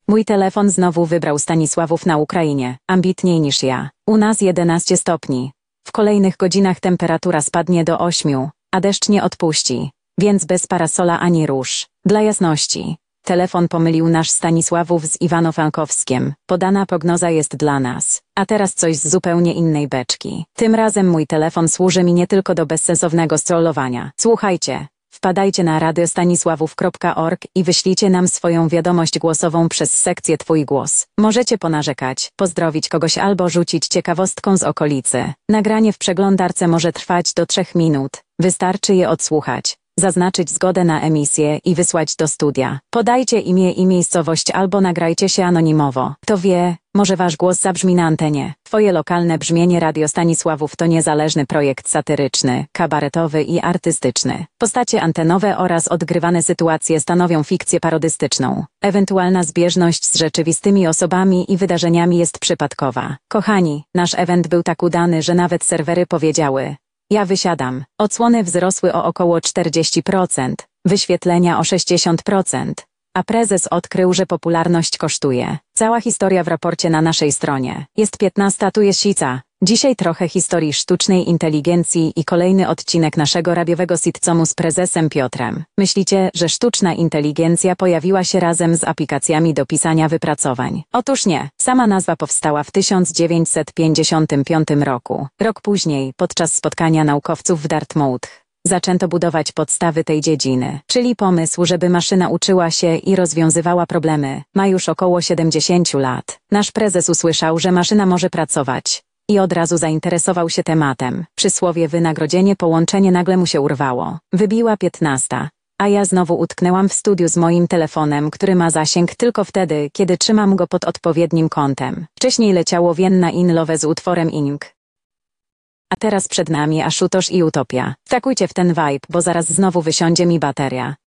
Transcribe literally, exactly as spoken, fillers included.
Mój telefon znowu wybrał Stanisławów na Ukrainie, ambitniej niż ja. U nas jedenaście stopni. W kolejnych godzinach temperatura spadnie do ośmiu, a deszcz nie odpuści, więc bez parasola ani róż. Dla jasności, telefon pomylił nasz Stanisławów z Iwano-Frankowskiem. Podana prognoza jest dla nas. A teraz coś z zupełnie innej beczki. Tym razem mój telefon służy mi nie tylko do bezsensownego strollowania. Słuchajcie. Wpadajcie na radiostanisławów kropka org i wyślijcie nam swoją wiadomość głosową przez sekcję Twój głos. Możecie ponarzekać, pozdrowić kogoś albo rzucić ciekawostką z okolicy. Nagranie w przeglądarce może trwać do trzech minut. Wystarczy je odsłuchać, zaznaczyć zgodę na emisję i wysłać do studia. Podajcie imię i miejscowość albo nagrajcie się anonimowo. Kto wie, może wasz głos zabrzmi na antenie. Twoje lokalne brzmienie Radio Stanisławów to niezależny projekt satyryczny, kabaretowy i artystyczny. Postacie antenowe oraz odgrywane sytuacje stanowią fikcję parodystyczną. Ewentualna zbieżność z rzeczywistymi osobami i wydarzeniami jest przypadkowa. Kochani, nasz event był tak udany, że nawet serwery powiedziały: ja wysiadam. Odsłony wzrosły o około czterdzieści procent, wyświetlenia o sześćdziesiąt procent, a prezes odkrył, że popularność kosztuje. Cała historia w raporcie na naszej stronie. Jest piętnasta, tu jest sica. Dzisiaj trochę historii sztucznej inteligencji i kolejny odcinek naszego radiowego sitcomu z prezesem Piotrem. Myślicie, że sztuczna inteligencja pojawiła się razem z aplikacjami do pisania wypracowań? Otóż nie. Sama nazwa powstała w tysiąc dziewięćset pięćdziesiątym piątym roku. Rok później, podczas spotkania naukowców w Dartmouth, zaczęto budować podstawy tej dziedziny, czyli pomysł, żeby maszyna uczyła się i rozwiązywała problemy, ma już około siedemdziesiąt lat. Nasz prezes usłyszał, że maszyna może pracować i od razu zainteresował się tematem. Przysłowie wynagrodzenie połączenie nagle mu się urwało. Wybiła piętnasta, a ja znowu utknęłam w studiu z moim telefonem, który ma zasięg tylko wtedy, kiedy trzymam go pod odpowiednim kątem. Wcześniej leciało Vienna in Love z utworem Ink. A teraz przed nami Ashutosh i Utopia. Wtakujcie w ten vibe, bo zaraz znowu wysiądzie mi bateria.